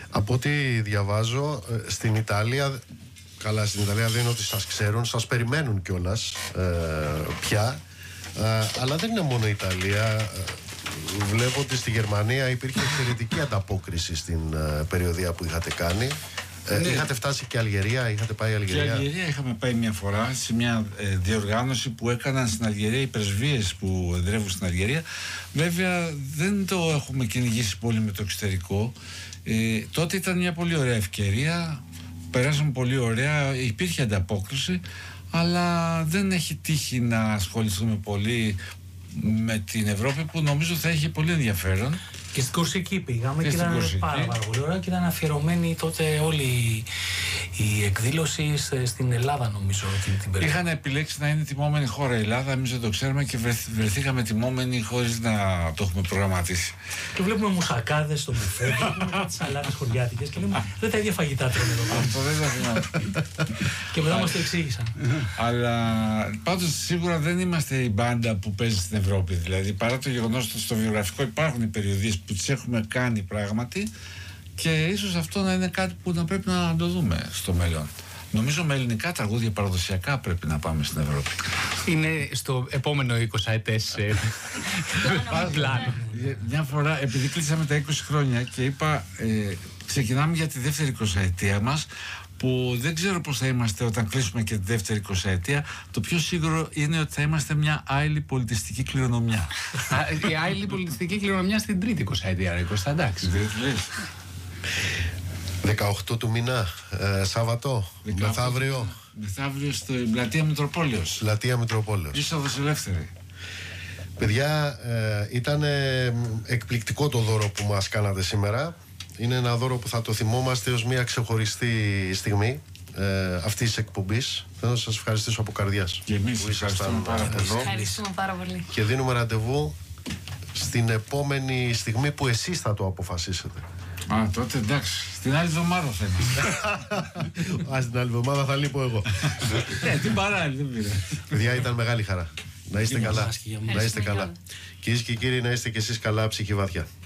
Από ό,τι διαβάζω, στην Ιταλία, καλά, στην Ιταλία δεν είναι ότι σας ξέρουν, σας περιμένουν κιόλας πια, αλλά δεν είναι μόνο η Ιταλία. Βλέπω ότι στη Γερμανία υπήρχε εξαιρετική ανταπόκριση στην περιοδία που είχατε κάνει. Είχατε φτάσει και Αλγερία, είχατε πάει Αλγερία? Και Αλγερία είχαμε πάει μια φορά σε μια διοργάνωση που έκαναν στην Αλγερία οι πρεσβείες που εδρεύουν στην Αλγερία. Βέβαια δεν το έχουμε κυνηγήσει πολύ με το εξωτερικό. Τότε ήταν μια πολύ ωραία ευκαιρία, περάσαμε πολύ ωραία, υπήρχε ανταπόκριση, αλλά δεν έχει τύχει να ασχοληθούμε πολύ με την Ευρώπη, που νομίζω θα έχει πολύ ενδιαφέρον. Και στην Κορσική πήγαμε και ήταν πάρα πολύ ωραία και ήταν αφιερωμένη τότε όλη η εκδήλωση στην Ελλάδα, νομίζω. Την περίοδο. Είχαν επιλέξει να είναι τιμόμενη χώρα η Ελλάδα, εμείς δεν το ξέρουμε και βρεθήκαμε τιμόμενοι χωρίς να το έχουμε προγραμματίσει. Και βλέπουμε μουσακάδες στο μπουφέ, βλέπουμε τις σαλάτες χωριάτικες και λέμε δεν τα ίδια φαγητά τρώνε εδώ πέρα. Αυτό δεν το θυμάμαι. Και μετά μας το εξήγησαν. Αλλά πάντως σίγουρα δεν είμαστε η μπάντα που παίζει στην Ευρώπη. Δηλαδή, παρά το γεγονός ότι στο βιογραφικό υπάρχουν οι περιοδίες που τις έχουμε κάνει πράγματι, και ίσως αυτό να είναι κάτι που να πρέπει να το δούμε στο μέλλον. Νομίζω με ελληνικά τραγούδια παραδοσιακά πρέπει να πάμε στην Ευρώπη. Είναι στο επόμενο 20ετές πλάνο. Μια φορά, επειδή κλείσαμε τα 20 χρόνια και είπα, ξεκινάμε για τη δεύτερη 20ετία μας, που δεν ξέρω πώς θα είμαστε όταν κλείσουμε και τη δεύτερη 20ετία. Το πιο σίγουρο είναι ότι θα είμαστε μια άειλη πολιτιστική κληρονομιά. Η άειλη πολιτιστική κληρονομιά στην τρίτη 20ετία, ρε Κώστα, εντάξει. 18 του μήνα, Σάββατο, μεθαύριο. Μεθαύριο στην πλατεία Μητροπόλεως. Πλατεία Μητροπόλεως. Είσοδος ελεύθερη. Παιδιά, ήταν εκπληκτικό το δώρο που μας κάνατε σήμερα. Είναι ένα δώρο που θα το θυμόμαστε ως μια ξεχωριστή στιγμή αυτής της εκπομπής. Θέλω να σας ευχαριστήσω από καρδιάς. Και εμείς που ήσασταν ευχαριστούμε πάρα πολύ. Και δίνουμε ραντεβού στην επόμενη στιγμή που εσείς θα το αποφασίσετε. Τότε εντάξει. Την άλλη εβδομάδα θα είμαστε. Την άλλη εβδομάδα θα λείπω εγώ. Την παράλληλη, δεν πειράζει. Παιδιά, ήταν μεγάλη χαρά. Να είστε καλά. Να είστε καλά. Κυρίες και κύριοι, να είστε και εσείς καλά, ψυχή βαθιά.